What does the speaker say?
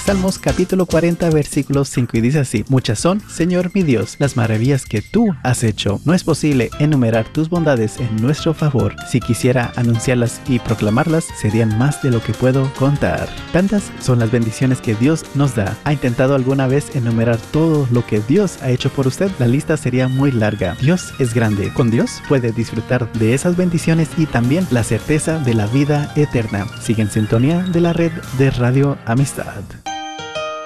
Salmos capítulo 40 versículos 5 y dice así: muchas son, Señor mi Dios, las maravillas que tú has hecho. No es posible enumerar tus bondades en nuestro favor. Si quisiera anunciarlas y proclamarlas, serían más de lo que puedo contar. Tantas son las bendiciones que Dios nos da. ¿Ha intentado alguna vez enumerar todo lo que Dios ha hecho por usted? La lista sería muy larga. Dios es grande. Con Dios puede disfrutar de esas bendiciones y también la certeza de la vida eterna. Sigue en sintonía de la red de Radio Amistad.